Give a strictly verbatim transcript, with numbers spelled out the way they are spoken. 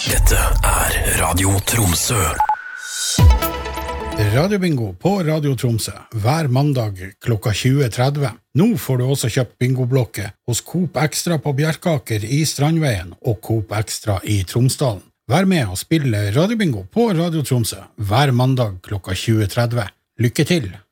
Dette er Radio Tromsø. Radiobingo på Radio Tromsø hver mandag klokka tjue tretti. Nå får du også kjøpt bingoblokke hos Coop Extra på Bjerkaker i Strandveien og Coop Extra i Tromsdalen. Vær med og spille Radiobingo på Radio Tromsø hver mandag klokka tjue tretti. Lykke til!